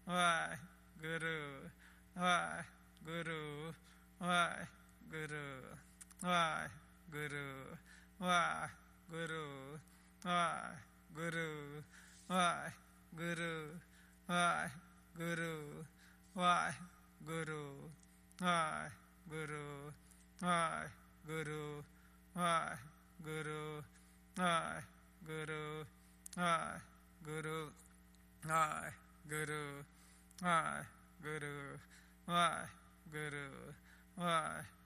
Waheguru, Waheguru, Waheguru, Waheguru, Waheguru, Waheguru, Waheguru, Waheguru, Waheguru, Waheguru, Waheguru, Waheguru, Waheguru, Waheguru, Waheguru, Waheguru, Waheguru, Waheguru,